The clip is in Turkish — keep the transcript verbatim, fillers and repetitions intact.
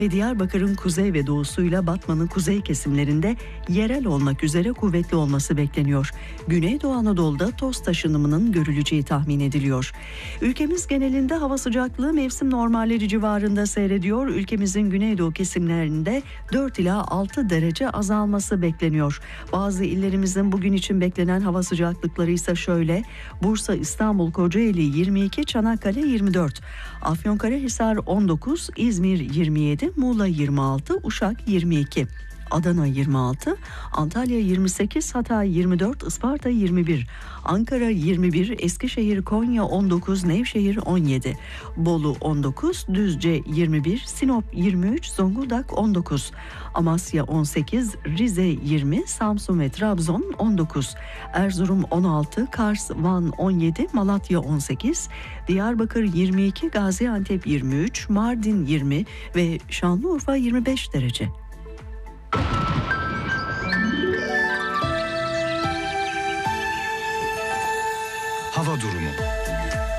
ve Diyarbakır'ın kuzey ve doğusuyla Batman'ın kuzey kesimlerinde yerel olmak üzere kuvvetli olması bekleniyor. Güneydoğu Anadolu'da toz taşınımının görüleceği tahmin ediliyor. Ülkemiz genelinde hava sıcaklığı mevsim normalleri civarında seyrediyor. Ülkemizin güneydoğu kesimlerinde dört ila altı derece azalması bekleniyor. Bazı illerimizin bugün için beklenen hava sıcaklıkları ise şöyle: Bursa, İstanbul, Kocaeli yirmi iki, Çanakkale yirmi dört, Afyonkarahisar on dokuz, İzmir yirmi yedi, Muğla yirmi altı, Uşak yirmi iki, Adana yirmi altı, Antalya yirmi sekiz, Hatay yirmi dört, Isparta yirmi bir, Ankara yirmi bir, Eskişehir, Konya on dokuz, Nevşehir on yedi, Bolu on dokuz, Düzce yirmi bir, Sinop yirmi üç, Zonguldak on dokuz, Amasya on sekiz, Rize yirmi, Samsun ve Trabzon on dokuz, Erzurum on altı, Kars, Van on yedi, Malatya on sekiz, Diyarbakır yirmi iki, Gaziantep yirmi üç, Mardin yirmi ve Şanlıurfa yirmi beş derece. Hava durumu.